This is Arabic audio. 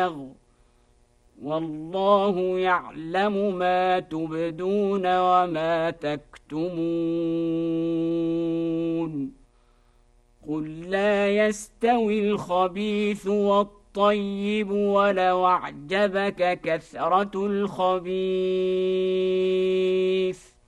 بلغ والله يعلم ما تبدون وما تكتمون قل لا يستوي الخبيث والطيب ولو أعجبك كثرة الخبيث